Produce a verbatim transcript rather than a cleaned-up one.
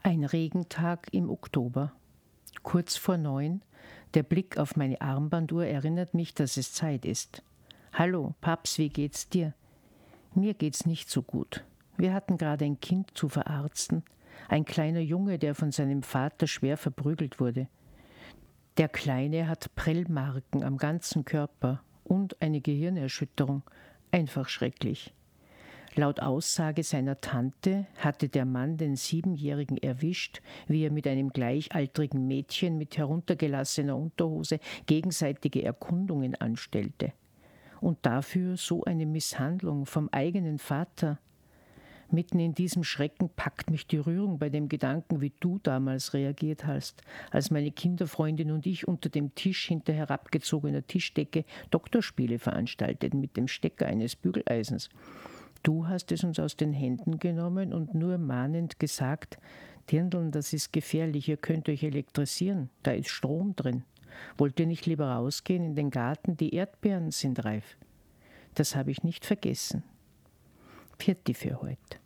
Ein Regentag im Oktober. Kurz vor neun, der Blick auf meine Armbanduhr erinnert mich, dass es Zeit ist. »Hallo, Paps, wie geht's dir?« »Mir geht's nicht so gut. Wir hatten gerade ein Kind zu verarzten. Ein kleiner Junge, der von seinem Vater schwer verprügelt wurde. Der Kleine hat Prellmarken am ganzen Körper und eine Gehirnerschütterung. Einfach schrecklich. Laut Aussage seiner Tante hatte der Mann den Siebenjährigen erwischt, wie er mit einem gleichaltrigen Mädchen mit heruntergelassener Unterhose gegenseitige Erkundungen anstellte. Und dafür so eine Misshandlung vom eigenen Vater. Mitten in diesem Schrecken packt mich die Rührung bei dem Gedanken, wie du damals reagiert hast, als meine Kinderfreundin und ich unter dem Tisch hinter herabgezogener Tischdecke Doktorspiele veranstalteten mit dem Stecker eines Bügeleisens. Du hast es uns aus den Händen genommen und nur mahnend gesagt, »Dirndln, das ist gefährlich, ihr könnt euch elektrisieren, da ist Strom drin. Wollt ihr nicht lieber rausgehen in den Garten, die Erdbeeren sind reif?« Das habe ich nicht vergessen. Pfiat für heute.